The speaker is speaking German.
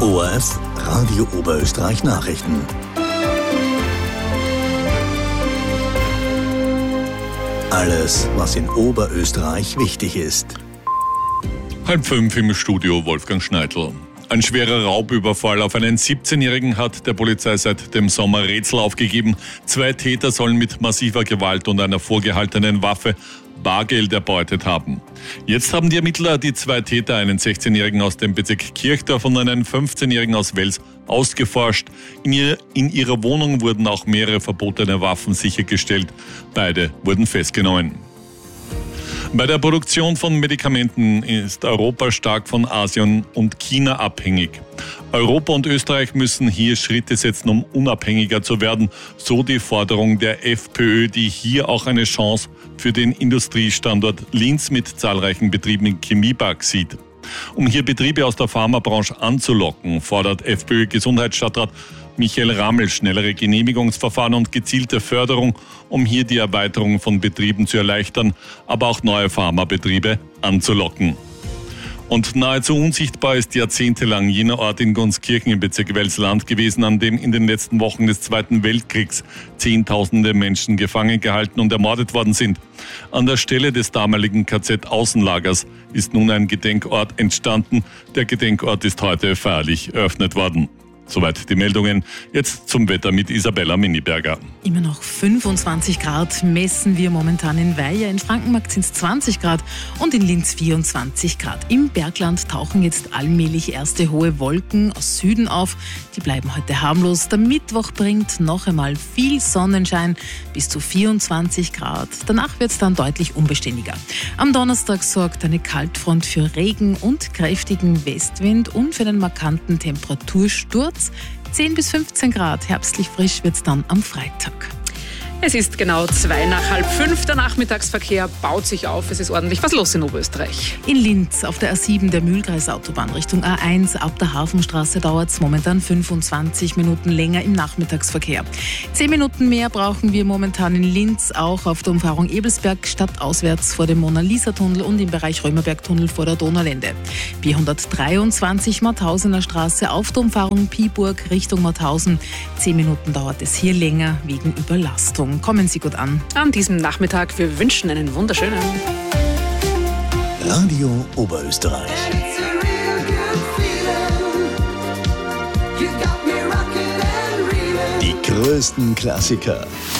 ORF Radio Oberösterreich Nachrichten. Alles, was in Oberösterreich wichtig ist. 4:30 im Studio Wolfgang Schneidl. Ein schwerer Raubüberfall auf einen 17-Jährigen hat der Polizei seit dem Sommer Rätsel aufgegeben. 2 Täter sollen mit massiver Gewalt und einer vorgehaltenen Waffe Bargeld erbeutet haben. Jetzt haben die Ermittler die 2 Täter, einen 16-Jährigen aus dem Bezirk Kirchdorf und einen 15-Jährigen aus Wels, ausgeforscht. In ihrer Wohnung wurden auch mehrere verbotene Waffen sichergestellt. Beide wurden festgenommen. Bei der Produktion von Medikamenten ist Europa stark von Asien und China abhängig. Europa und Österreich müssen hier Schritte setzen, um unabhängiger zu werden, so die Forderung der FPÖ, die hier auch eine Chance für den Industriestandort Linz mit zahlreichen Betrieben im Chemiepark sieht. Um hier Betriebe aus der Pharmabranche anzulocken, fordert FPÖ-Gesundheitsstadtrat Michael Rammel schnellere Genehmigungsverfahren und gezielte Förderung, um hier die Erweiterung von Betrieben zu erleichtern, aber auch neue Pharmabetriebe anzulocken. Und nahezu unsichtbar ist jahrzehntelang jener Ort in Gunskirchen im Bezirk Welsland gewesen, an dem in den letzten Wochen des Zweiten Weltkriegs Zehntausende Menschen gefangen gehalten und ermordet worden sind. An der Stelle des damaligen KZ-Außenlagers ist nun ein Gedenkort entstanden. Der Gedenkort ist heute feierlich eröffnet worden. Soweit die Meldungen. Jetzt zum Wetter mit Isabella Miniberger. Immer noch 25 Grad messen wir momentan in Weiher. In Frankenmarkt sind es 20 Grad und in Linz 24 Grad. Im Bergland tauchen jetzt allmählich erste hohe Wolken aus Süden auf. Die bleiben heute harmlos. Der Mittwoch bringt noch einmal viel Sonnenschein, bis zu 24 Grad. Danach wird es dann deutlich unbeständiger. Am Donnerstag sorgt eine Kaltfront für Regen und kräftigen Westwind und für einen markanten Temperatursturz. 10 bis 15 Grad, herbstlich frisch wird es dann am Freitag. Es ist genau 4:45. Der Nachmittagsverkehr baut sich auf. Es ist ordentlich was los in Oberösterreich. In Linz auf der A7 der Mühlkreisautobahn Richtung A1 ab der Hafenstraße dauert es momentan 25 Minuten länger im Nachmittagsverkehr. 10 Minuten mehr brauchen wir momentan in Linz, auch auf der Umfahrung Ebelsberg stadtauswärts vor dem Mona-Lisa-Tunnel und im Bereich Römerberg-Tunnel vor der Donaulände. B123 Mauthausener Straße auf der Umfahrung Piburg Richtung Mauthausen. 10 Minuten dauert es hier länger wegen Überlastung. Kommen Sie gut an. An diesem Nachmittag, wir wünschen einen wunderschönen Radio Oberösterreich. Die größten Klassiker